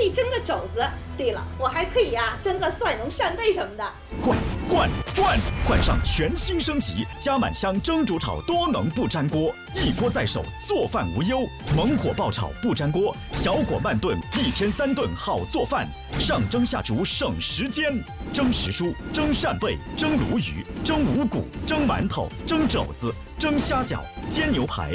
以蒸个肘子。对了，我还可以蒸个蒜蓉扇贝什么的。 换上全新升级，加满香蒸煮炒多能不粘锅，一锅在手，做饭无忧。猛火爆炒不粘锅，小火慢炖，1天3顿好做饭。上蒸下煮省时间，蒸时蔬、蒸扇贝、蒸鲈鱼、蒸五谷、蒸馒头、蒸肘子、蒸虾饺、煎牛排、